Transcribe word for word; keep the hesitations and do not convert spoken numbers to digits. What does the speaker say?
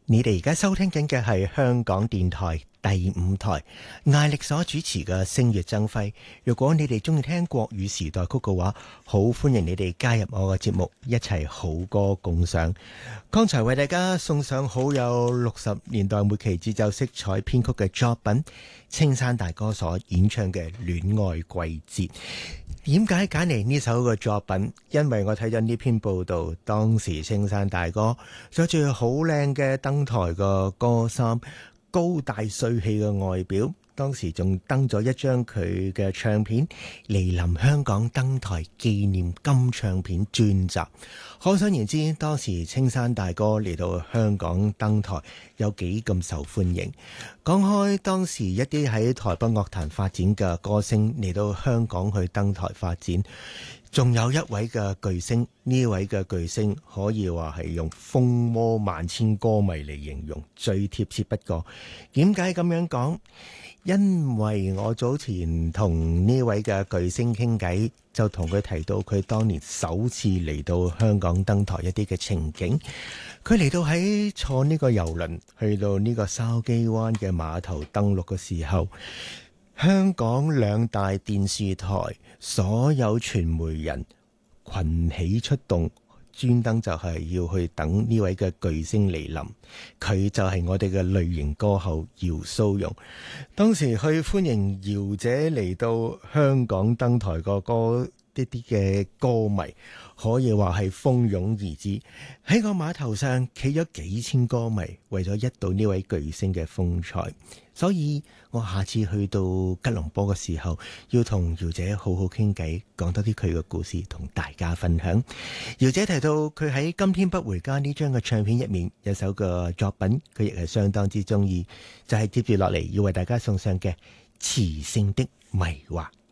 你哋而家收聽緊嘅係香港電台第五台艾力所主持嘅星月爭輝。如果你哋中意聽國語時代曲嘅話，好歡迎你哋加入我嘅節目，一齊好歌共賞。剛才為大家送上好有六十年代末期節奏色彩編曲嘅作品，青山大哥所演唱嘅《戀愛季節》。點解揀嚟呢首嘅作品？因為我睇咗呢篇報道，當時青山大哥着住好靚嘅登台嘅歌衫，高大帥氣嘅外表，當時仲登咗一張佢嘅唱片嚟臨香港登台紀念金唱片專輯。可想而知，當時青山大哥嚟到香港登台有幾咁受歡迎。講開當時一啲喺台北樂壇發展嘅歌星嚟到香港去登台發展，仲有一位嘅巨星，呢位嘅巨星可以話係用風魔萬千歌迷嚟形容，最貼切不過。點解咁樣講？因為我早前同呢位嘅巨星傾偈，就同佢提到佢當年首次嚟到香港登台一啲嘅情景。佢嚟到喺坐呢個郵輪去到呢個筲箕灣嘅碼頭登陸嘅時候，香港兩大電視台所有傳媒人群起出動，專登就係要去等呢位嘅巨星嚟臨。佢就係我哋嘅類型歌后姚蘇蓉。當時去歡迎姚姐嚟到香港登台個歌，一啲嘅歌迷可以話係蜂擁而至，喺個碼頭上企咗幾千歌迷，為咗一睹呢位巨星嘅風采。所以我下次去到吉隆坡嘅時候，要同姚姐好好傾偈，講多啲佢嘅故事同大家分享。姚姐提到佢喺《今天不回家》呢張嘅唱片入面有首個作品，佢亦係相當之中意，就係接住落嚟要為大家送上嘅《磁性的迷惑》。